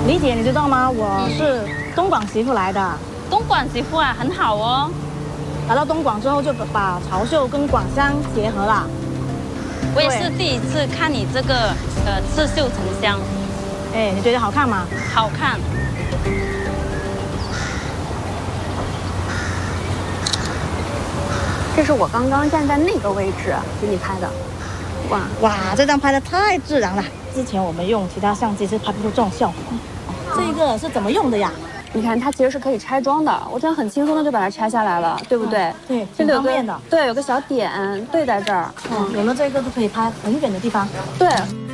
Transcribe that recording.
李姐，你知道吗？我是东莞媳妇来的。 东莞媳妇啊，很好哦。 来到东莞之后，就把潮绣跟莞香结合了。 我也是第一次看你这个刺绣沉香。 哎，你觉得好看吗？ 好看。 这是我刚刚站在那个位置给你拍的。 哇，这张拍的太自然了。之前我们用其他相机是拍不出这种效果。这个是怎么用的呀？ 你看，它其实是可以拆装的，我这样很轻松的就把它拆下来了，对不对？ 对， 这里有个挺方便的。 对，有个小点对在这儿。 有了这个就可以拍很远的地方。 对。